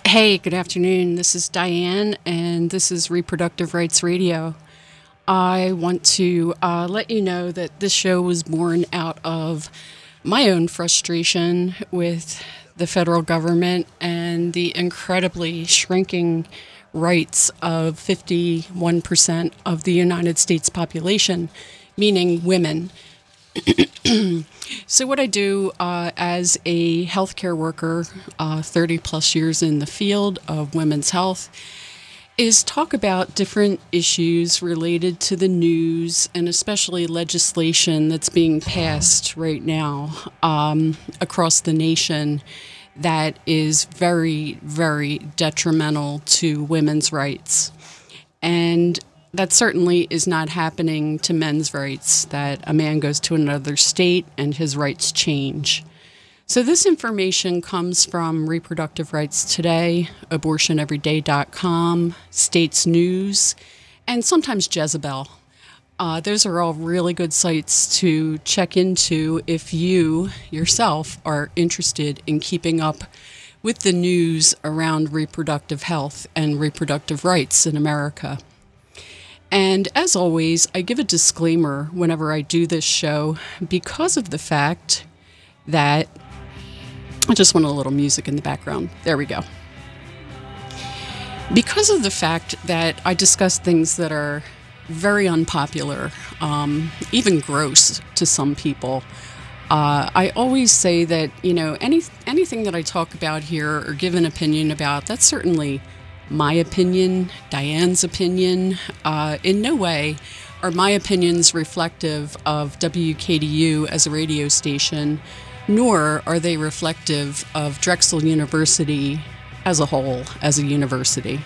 Hey, good afternoon. This is Diane, and this is Reproductive Rights Radio. I want to let you know that this show was born out of my own frustration with the federal government and the incredibly shrinking rights of 51% of the United States population, meaning women. So what I do as a healthcare worker, 30 plus years in the field of women's health, is talk about different issues related to the news and especially legislation that's being passed right now across the nation that is very, very detrimental to women's rights. And that certainly is not happening to men's rights, that a man goes to another state and his rights change. So this information comes from Reproductive Rights Today, abortioneveryday.com, States News, and sometimes Jezebel. Those are all really good sites to check into if you yourself are interested in keeping up with the news around reproductive health and reproductive rights in America. And as always, I give a disclaimer whenever I do this show because of the fact that I just want a little music in the background. There we go. Because of the fact that I discuss things that are very unpopular, even gross to some people, I always say that, anything that I talk about here or give an opinion about, that's certainly my opinion, Diane's opinion. In no way are my opinions reflective of WKDU as a radio station, nor are they reflective of Drexel University as a whole, as a university.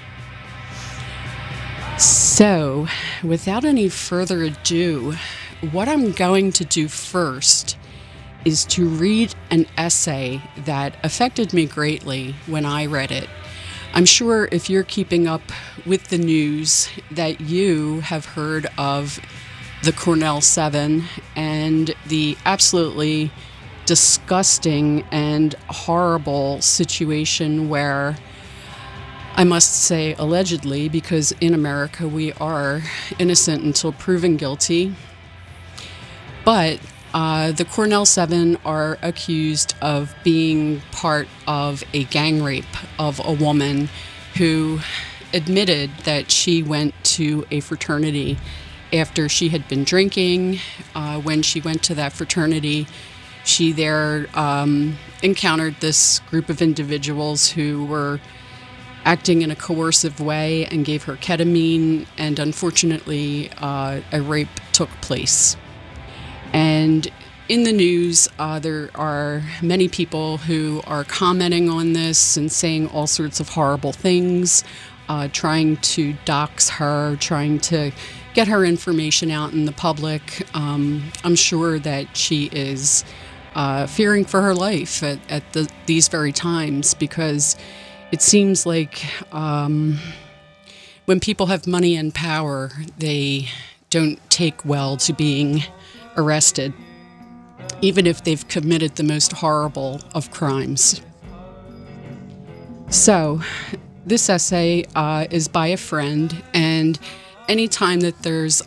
So, without any further ado, what I'm going to do first is to read an essay that affected me greatly when I read it. I'm sure if you're keeping up with the news that you have heard of the Cornell 7 and the absolutely disgusting and horrible situation where, I must say allegedly, because in America we are innocent until proven guilty, but the Cornell 7 are accused of being part of a gang rape of a woman who admitted that she went to a fraternity after she had been drinking. When she went to that fraternity, she there encountered this group of individuals who were acting in a coercive way and gave her ketamine, and unfortunately a rape took place. And in the news, there are many people who are commenting on this and saying all sorts of horrible things, trying to dox her, trying to get her information out in the public. I'm sure that she is fearing for her life at these very times, because it seems like when people have money and power, they don't take well to being arrested, even if they've committed the most horrible of crimes. So, this essay is by a friend, and anytime that there's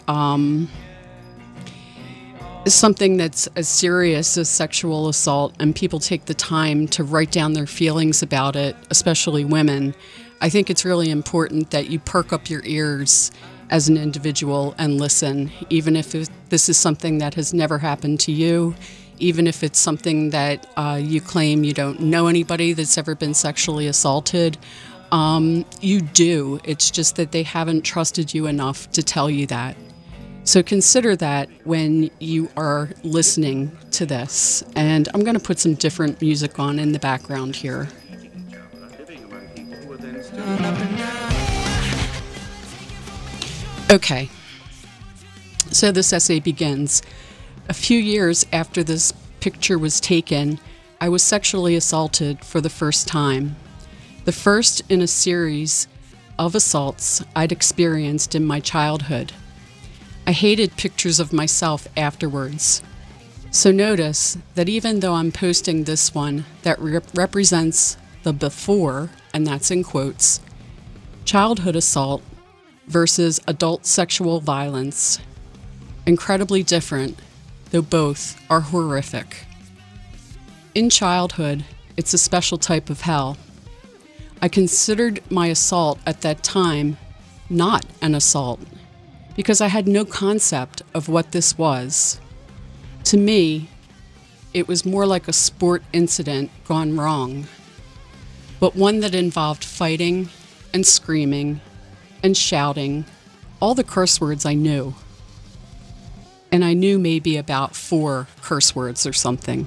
something that's as serious as sexual assault and people take the time to write down their feelings about it, especially women, I think it's really important that you perk up your ears as an individual and listen, even if this is something that has never happened to you, even if it's something that you claim you don't know anybody that's ever been sexually assaulted. You do. It's just that they haven't trusted you enough to tell you that. So consider that when you are listening to this. And I'm going to put some different music on in the background here. Okay, so this essay begins. A few years after this picture was taken, I was sexually assaulted for the first time. The first in a series of assaults I'd experienced in my childhood. I hated pictures of myself afterwards. So notice that even though I'm posting this one that represents the before, and that's in quotes, childhood assault versus adult sexual violence. Incredibly different, though both are horrific. In childhood, it's a special type of hell. I considered my assault at that time not an assault because I had no concept of what this was. To me, it was more like a sport incident gone wrong, but one that involved fighting and screaming and shouting, all the curse words I knew. And I knew maybe about 4 curse words or something.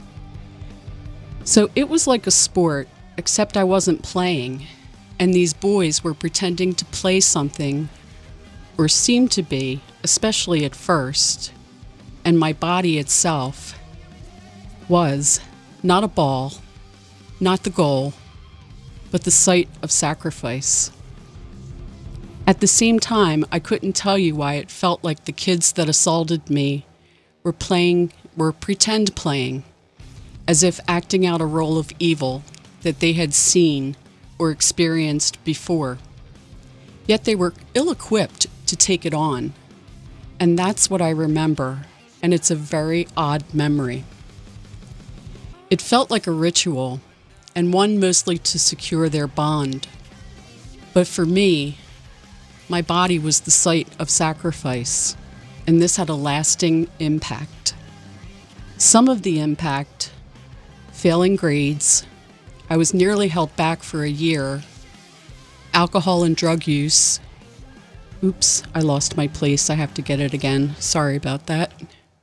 So it was like a sport, except I wasn't playing, and these boys were pretending to play something, or seemed to be, especially at first, and my body itself was not a ball, not the goal, but the site of sacrifice. At the same time, I couldn't tell you why it felt like the kids that assaulted me were pretend playing, as if acting out a role of evil that they had seen or experienced before. Yet they were ill-equipped to take it on. And that's what I remember, and it's a very odd memory. It felt like a ritual, and one mostly to secure their bond. But for me, my body was the site of sacrifice, and this had a lasting impact. Some of the impact: failing grades, I was nearly held back for a year, alcohol and drug use. Oops, I lost my place. I have to get it again. Sorry about that.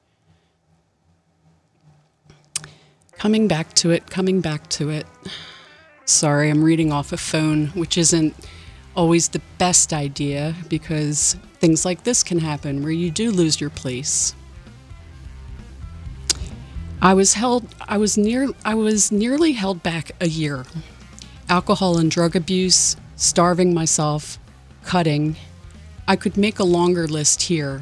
Coming back to it. Sorry, I'm reading off a phone, which isn't always the best idea because things like this can happen where you do lose your place. I was nearly held back a year. Alcohol and drug abuse, starving myself, cutting. I could make a longer list here.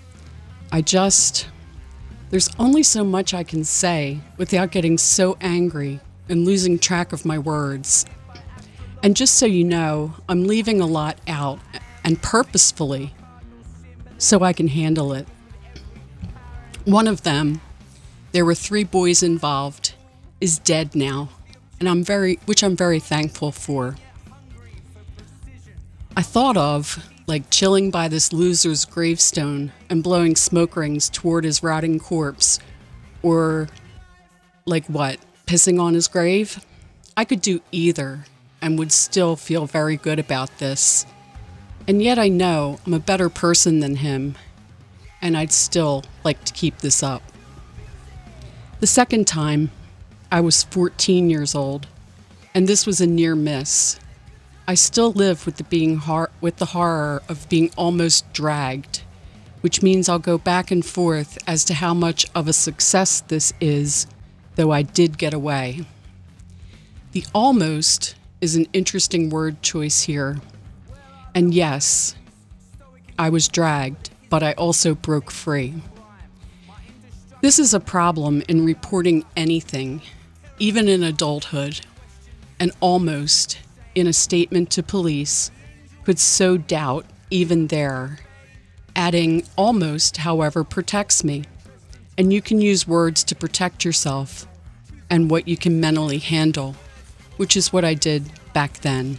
There's only so much I can say without getting so angry and losing track of my words. And just so you know, I'm leaving a lot out, and purposefully, so I can handle it. One of them, there were 3 boys involved, is dead now, and which I'm very thankful for. I thought of, like, chilling by this loser's gravestone and blowing smoke rings toward his rotting corpse, or, like what, pissing on his grave? I could do either and would still feel very good about this. And yet I know I'm a better person than him, and I'd still like to keep this up. The second time, I was 14 years old, and this was a near miss. I still live with the horror of being almost dragged, which means I'll go back and forth as to how much of a success this is, though I did get away. The almost is an interesting word choice here. And yes, I was dragged, but I also broke free. This is a problem in reporting anything, even in adulthood, and almost, in a statement to police, could sow doubt even there. Adding almost, however, protects me, and you can use words to protect yourself and what you can mentally handle, which is what I did back then.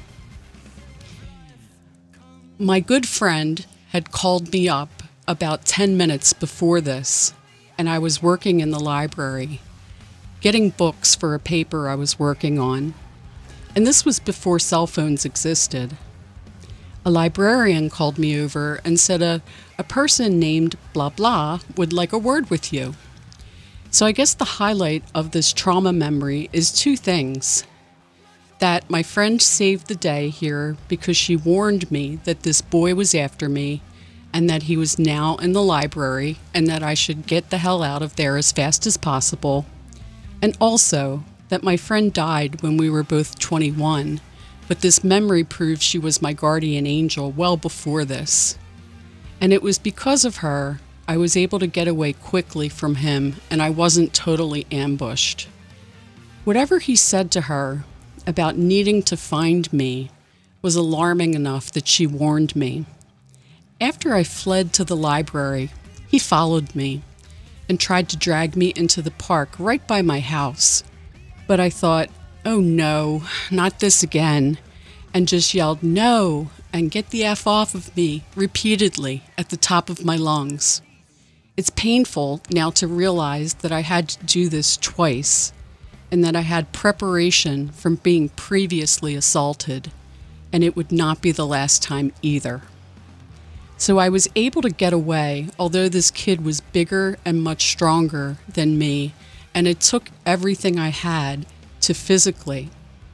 My good friend had called me up about 10 minutes before this, and I was working in the library, getting books for a paper I was working on. And this was before cell phones existed. A librarian called me over and said a person named blah blah would like a word with you. So I guess the highlight of this trauma memory is 2 things. That my friend saved the day here because she warned me that this boy was after me and that he was now in the library and that I should get the hell out of there as fast as possible. And also that my friend died when we were both 21, but this memory proves she was my guardian angel well before this. And it was because of her I was able to get away quickly from him and I wasn't totally ambushed. Whatever he said to her, about needing to find me was alarming enough that she warned me. After I fled to the library, he followed me and tried to drag me into the park right by my house. But I thought, oh no, not this again, and just yelled no and get the F off of me repeatedly at the top of my lungs. It's painful now to realize that I had to do this twice and that I had preparation from being previously assaulted, and it would not be the last time either. So I was able to get away, although this kid was bigger and much stronger than me, and it took everything I had to physically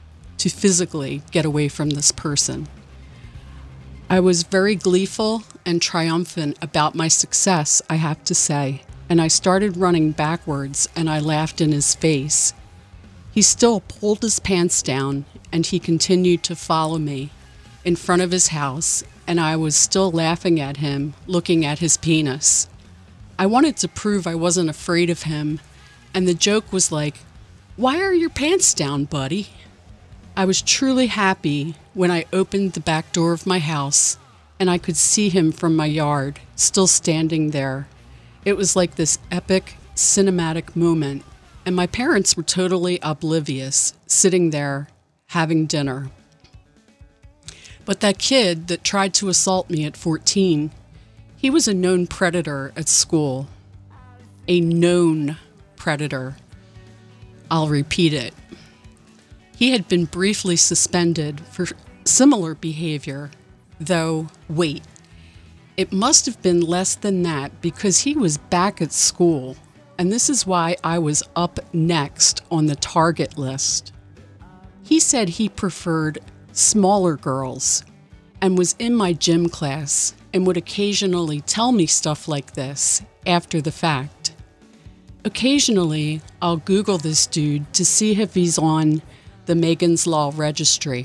get away from this person. I was very gleeful and triumphant about my success, I have to say, and I started running backwards and I laughed in his face. He still pulled his pants down and he continued to follow me in front of his house, and I was still laughing at him, looking at his penis. I wanted to prove I wasn't afraid of him, and the joke was like, "Why are your pants down, buddy?" I was truly happy when I opened the back door of my house and I could see him from my yard, still standing there. It was like this epic cinematic moment, and my parents were totally oblivious, sitting there having dinner. But that kid that tried to assault me at 14, he was a known predator at school. A known predator. I'll repeat it. He had been briefly suspended for similar behavior, though, wait, it must have been less than that because he was back at school, and this is why I was up next on the target list. He said he preferred smaller girls and was in my gym class and would occasionally tell me stuff like this after the fact. Occasionally, I'll Google this dude to see if he's on the Megan's Law registry.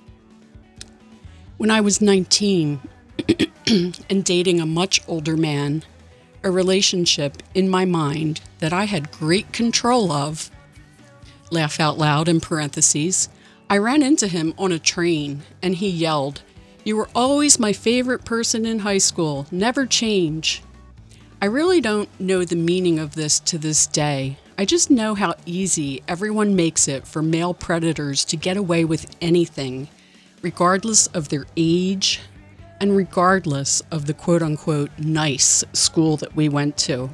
When I was 19 and dating a much older man, a relationship in my mind that I had great control of, laugh out loud in parentheses, I ran into him on a train and he yelled, "You were always my favorite person in high school, never change." I really don't know the meaning of this to this day. I just know how easy everyone makes it for male predators to get away with anything, regardless of their age and regardless of the quote-unquote nice school that we went to.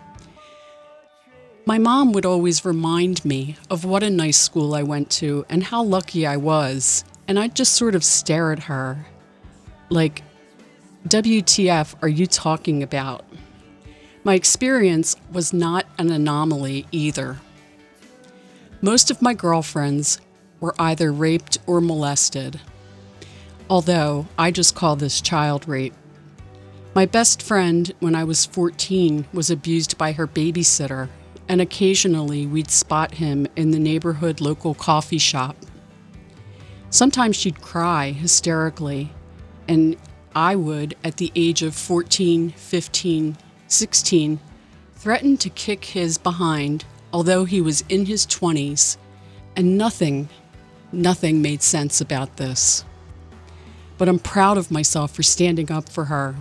My mom would always remind me of what a nice school I went to and how lucky I was, and I'd just sort of stare at her like, WTF are you talking about? My experience was not an anomaly either. Most of my girlfriends were either raped or molested, although I just call this child rape. My best friend, when I was 14, was abused by her babysitter, and occasionally we'd spot him in the neighborhood local coffee shop. Sometimes she'd cry hysterically, and I would, at the age of 14, 15, 16, threaten to kick his behind, although he was in his 20s, and nothing made sense about this. But I'm proud of myself for standing up for her.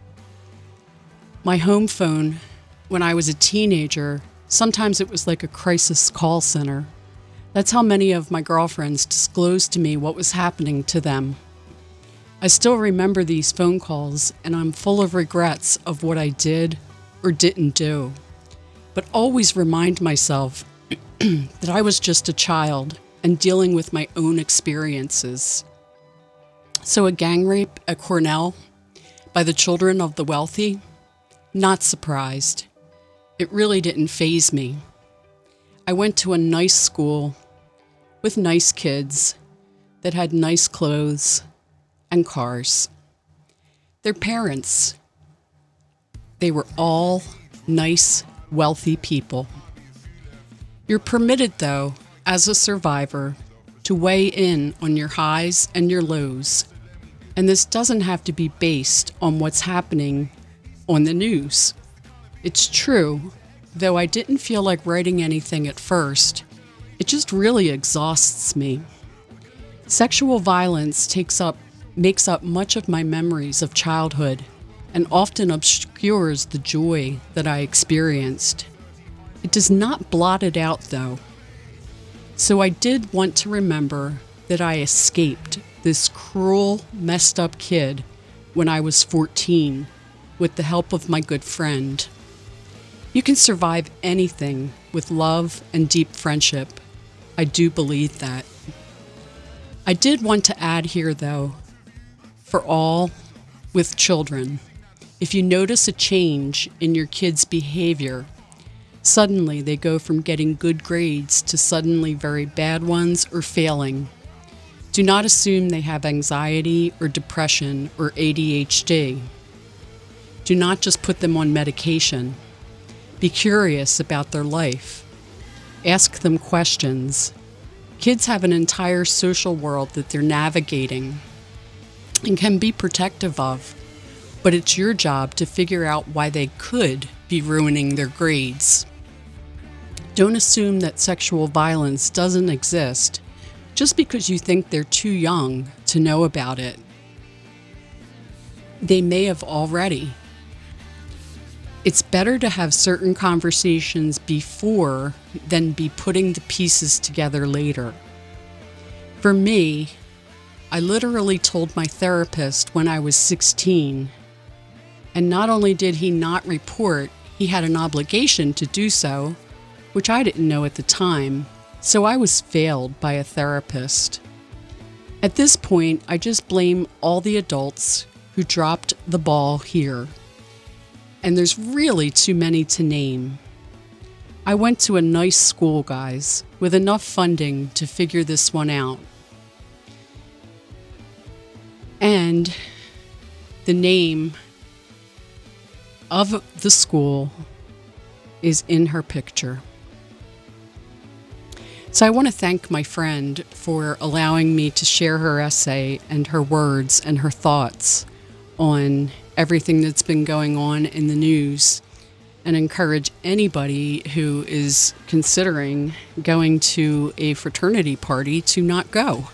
My home phone, when I was a teenager, sometimes it was like a crisis call center. That's how many of my girlfriends disclosed to me what was happening to them. I still remember these phone calls, and I'm full of regrets of what I did or didn't do, but always remind myself that I was just a child and dealing with my own experiences. So a gang rape at Cornell by the children of the wealthy? Not surprised. It really didn't faze me. I went to a nice school with nice kids that had nice clothes and cars. Their parents, they were all nice, wealthy people. You're permitted, though, as a survivor, to weigh in on your highs and your lows. And this doesn't have to be based on what's happening on the news. It's true, though I didn't feel like writing anything at first. It just really exhausts me. Sexual violence makes up much of my memories of childhood and often obscures the joy that I experienced. It does not blot it out, though. So I did want to remember that I escaped this cruel, messed up kid when I was 14 with the help of my good friend. You can survive anything with love and deep friendship. I do believe that. I did want to add here, though, for all with children, if you notice a change in your kids' behavior, suddenly they go from getting good grades to suddenly very bad ones or failing. Do not assume they have anxiety or depression or ADHD. Do not just put them on medication. Be curious about their life. Ask them questions. Kids have an entire social world that they're navigating and can be protective of, but it's your job to figure out why they could be ruining their grades. Don't assume that sexual violence doesn't exist just because you think they're too young to know about it. They may have already. It's better to have certain conversations before than be putting the pieces together later. For me, I literally told my therapist when I was 16, and not only did he not report, he had an obligation to do so, which I didn't know at the time, so I was failed by a therapist. At this point, I just blame all the adults who dropped the ball here. And there's really too many to name. I went to a nice school, guys, with enough funding to figure this one out. And the name of the school is in her picture. So I want to thank my friend for allowing me to share her essay and her words and her thoughts on everything that's been going on in the news, and encourage anybody who is considering going to a fraternity party to not go.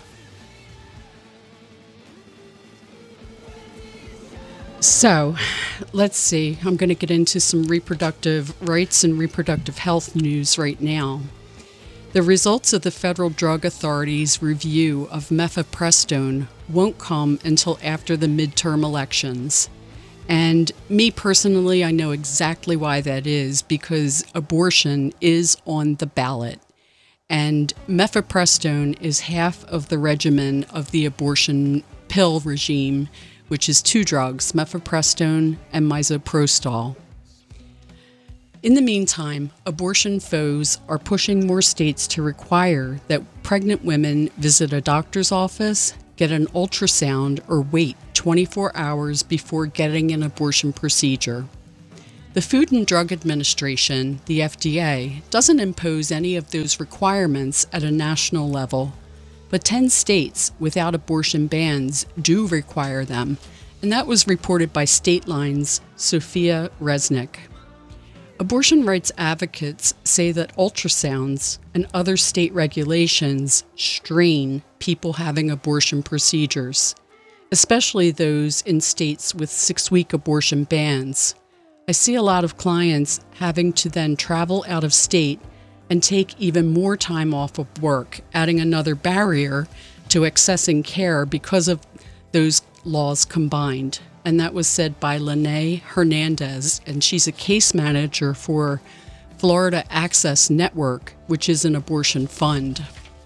So, let's see. I'm going to get into some reproductive rights and reproductive health news right now. The results of the Federal Drug Authority's review of mifepristone won't come until after the midterm elections. And me personally, I know exactly why that is, because abortion is on the ballot. And mifepristone is half of the regimen of the abortion pill regime, which is two drugs, mifepristone and misoprostol. In the meantime, abortion foes are pushing more states to require that pregnant women visit a doctor's office, get an ultrasound, or wait 24 hours before getting an abortion procedure. The Food and Drug Administration, the FDA, doesn't impose any of those requirements at a national level, but 10 states without abortion bans do require them, and that was reported by Stateline's Sophia Resnick. Abortion rights advocates say that ultrasounds and other state regulations strain people having abortion procedures, especially those in states with 6-week abortion bans. I see a lot of clients having to then travel out of state and take even more time off of work, adding another barrier to accessing care because of those laws combined. And that was said by Lene Hernandez, and she's a case manager for Florida Access Network, which is an abortion fund.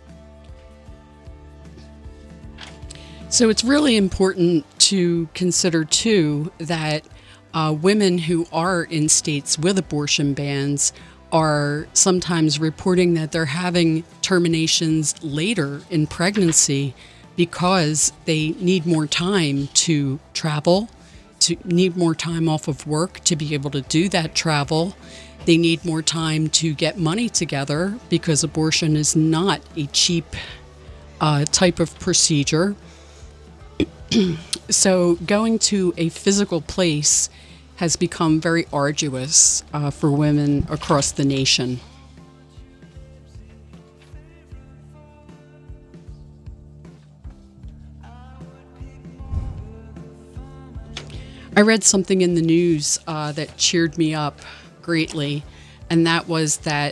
So it's really important to consider, too, that women who are in states with abortion bans are sometimes reporting that they're having terminations later in pregnancy because they need more time to travel, to need more time off of work to be able to do that travel. They need more time to get money together because abortion is not a cheap type of procedure. So going to a physical place has become very arduous for women across the nation. I read something in the news that cheered me up greatly, and that was that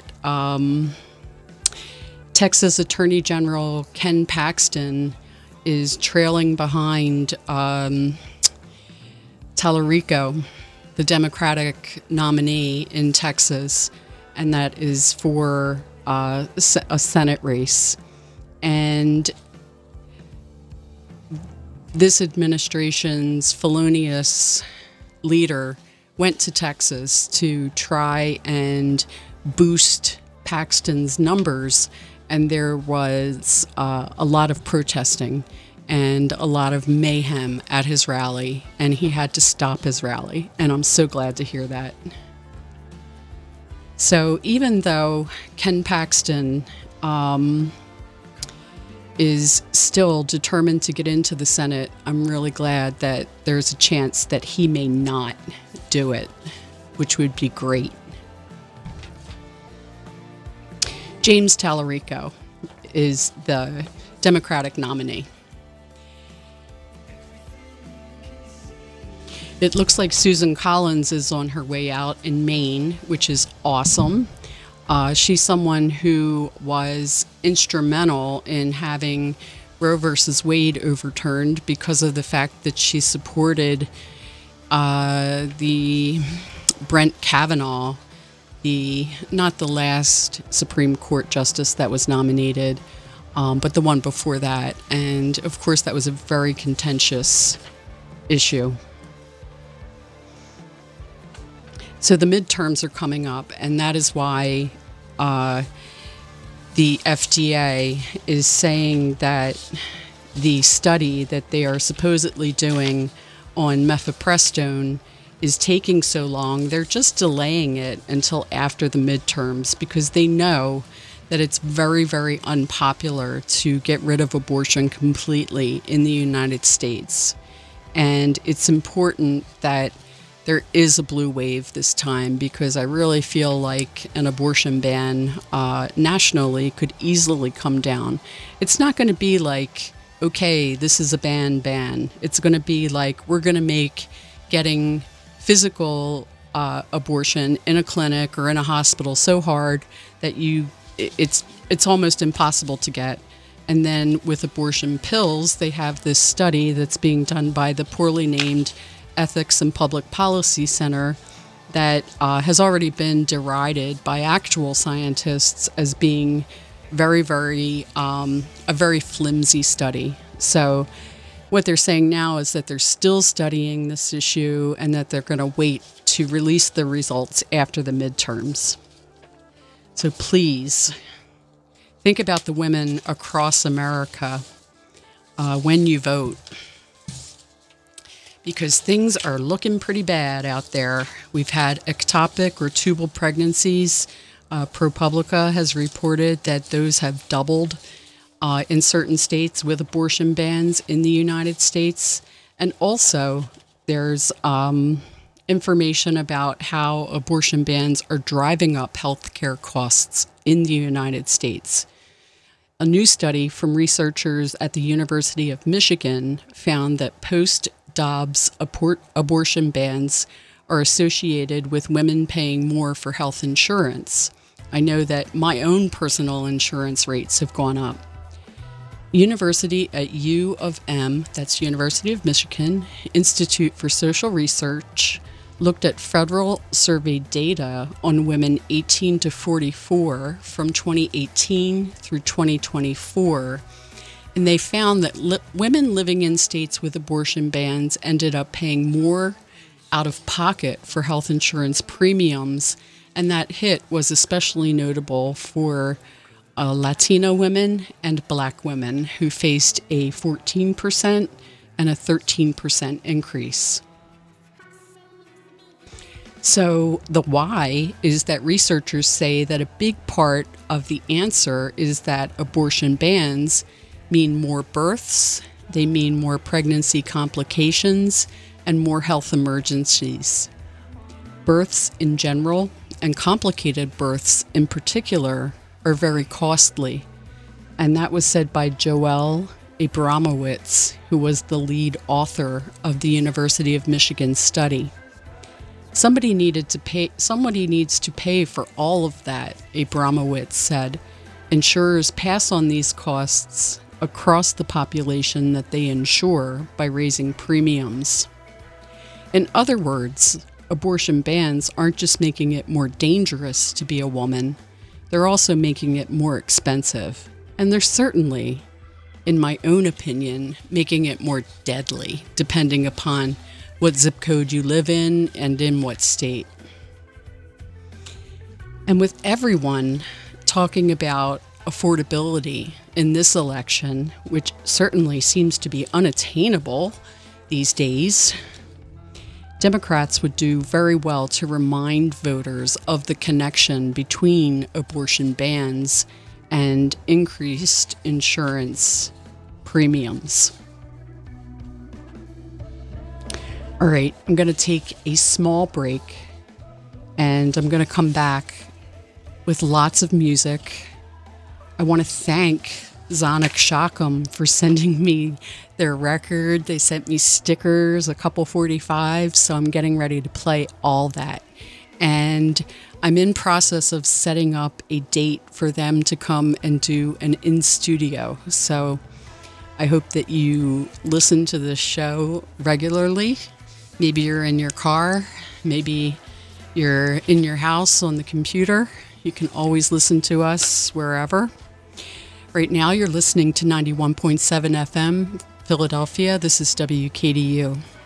Texas Attorney General Ken Paxton is trailing behind Tallarico, the Democratic nominee in Texas, and that is for a Senate race. And this administration's felonious leader went to Texas to try and boost Paxton's numbers, and there was a lot of protesting and a lot of mayhem at his rally, and he had to stop his rally, and I'm so glad to hear that. So even though Ken Paxton is still determined to get into the Senate, I'm really glad that there's a chance that he may not do it, which would be great. James Tallarico is the Democratic nominee. It looks like Susan Collins is on her way out in Maine, which is awesome. She's someone who was instrumental in having Roe versus Wade overturned because of the fact that she supported the Brett Kavanaugh, not the last Supreme Court justice that was nominated, but the one before that. And of course, that was a very contentious issue. So the midterms are coming up, and that is why the FDA is saying that the study that they are supposedly doing on mifepristone is taking so long. They're just delaying it until after the midterms because they know that it's very, very unpopular to get rid of abortion completely in the United States. And it's important that there is a blue wave this time because I really feel like an abortion ban nationally could easily come down. It's not going to be like, okay, this is a ban. It's going to be like, we're going to make getting physical abortion in a clinic or in a hospital so hard that it's almost impossible to get. And then with abortion pills, they have this study that's being done by the poorly named Ethics and Public Policy Center that has already been derided by actual scientists as being very, very a very flimsy study. So what they're saying now is that they're still studying this issue and that they're going to wait to release the results after the midterms. So please think about the women across America when you vote, because things are looking pretty bad out there. We've had ectopic or tubal pregnancies. ProPublica has reported that those have doubled in certain states with abortion bans in the United States. And also, there's information about how abortion bans are driving up healthcare costs in the United States. A new study from researchers at the University of Michigan found that post-Dobbs abortion bans are associated with women paying more for health insurance. I know that my own personal insurance rates have gone up. University at U of M, that's University of Michigan, Institute for Social Research, looked at federal survey data on women 18 to 44 from 2018 through 2024, and they found that women living in states with abortion bans ended up paying more out of pocket for health insurance premiums, and that hit was especially notable for Latino women and Black women who faced a 14% and a 13% increase. So the why is that researchers say that a big part of the answer is that abortion bans mean more births, they mean more pregnancy complications, and more health emergencies. Births in general, and complicated births in particular, are very costly. And that was said by Joelle Abramowitz, who was the lead author of the University of Michigan study. Somebody needs to pay for all of that, Abramowitz said. Insurers pass on these costs across the population that they insure by raising premiums. In other words, abortion bans aren't just making it more dangerous to be a woman, they're also making it more expensive. And they're certainly, in my own opinion, making it more deadly, depending upon what zip code you live in and in what state. And with everyone talking about affordability in this election, which certainly seems to be unattainable these days, Democrats would do very well to remind voters of the connection between abortion bans and increased insurance premiums. All right, I'm going to take a small break and I'm going to come back with lots of music. I want to thank Zonic Shockham for sending me their record. They sent me stickers, a couple 45s, so I'm getting ready to play all that. And I'm in process of setting up a date for them to come and do an in-studio. So I hope that you listen to this show regularly. Maybe you're in your car, maybe you're in your house on the computer. You can always listen to us wherever. Right now, you're listening to 91.7 FM, Philadelphia. This is WKDU.